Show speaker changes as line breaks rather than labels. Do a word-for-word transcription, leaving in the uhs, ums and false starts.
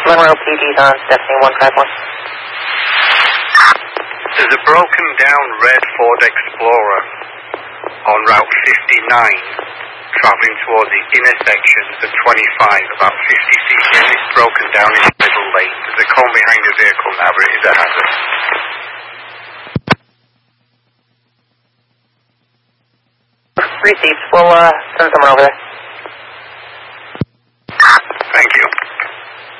Monroe P D's on Stephanie one five one.
There's a broken down red Ford Explorer on Route fifty-nine travelling towards the intersection of twenty-five, about fifty feet in. It's broken down in the middle lane. There's a cone behind the vehicle now, but it is a hazard.
Received. We'll uh, send someone over there.